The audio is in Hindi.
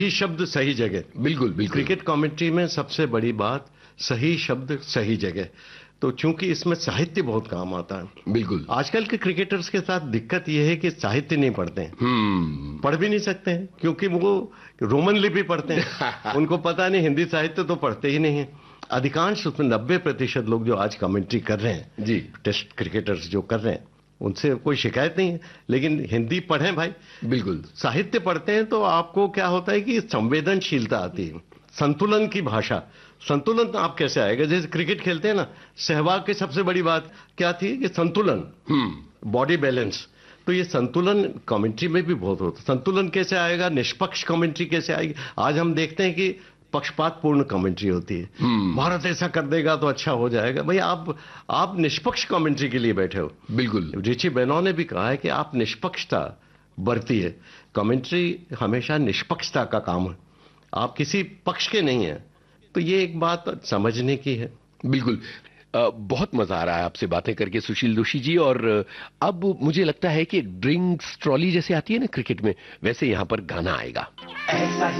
सही शब्द सही जगह। बिल्कुल बिल्कुल। क्रिकेट कमेंट्री में सबसे बड़ी बात सही शब्द सही जगह। तो चूंकि इसमें साहित्य बहुत काम आता है। बिल्कुल। आजकल के क्रिकेटर्स के साथ दिक्कत यह है कि साहित्य नहीं पढ़ते हैं, पढ़ भी नहीं सकते हैं क्योंकि वो रोमन लिपि पढ़ते हैं। उनको पता नहीं, हिंदी साहित्य तो पढ़ते ही नहीं है। अधिकांश उसमें 90% लोग जो आज कमेंट्री कर रहे हैं जी, टेस्ट क्रिकेटर्स जो कर रहे हैं, उनसे कोई शिकायत नहीं है, लेकिन हिंदी पढ़ें भाई। बिल्कुल। साहित्य पढ़ते हैं तो आपको क्या होता है कि संवेदनशीलता आती है, संतुलन की भाषा। संतुलन आप कैसे आएगा? जैसे क्रिकेट खेलते हैं ना, सहवाग की सबसे बड़ी बात क्या थी कि संतुलन, बॉडी बैलेंस। तो ये संतुलन कमेंट्री में भी बहुत होता है। संतुलन कैसे आएगा? निष्पक्ष कमेंट्री कैसे आएगी? आज हम देखते हैं कि पक्षपातपूर्ण कमेंट्री होती है। भारत ऐसा कर देगा तो अच्छा हो जाएगा। भाई आप निष्पक्ष कमेंट्री के लिए बैठे हो। बिल्कुल। रिची बेनॉ ने भी कहा है कि आप निष्पक्षता बरतिए। कमेंट्री हमेशा निष्पक्षता का काम है, आप किसी पक्ष के नहीं है। तो ये एक बात समझने की है। बिल्कुल। बहुत मजा आ रहा है आपसे बातें करके सुशील दोषी जी। और अब मुझे लगता है कि ड्रिंक्स ट्रॉली जैसे आती है ना क्रिकेट में, वैसे यहां पर गाना आएगा। ऐसा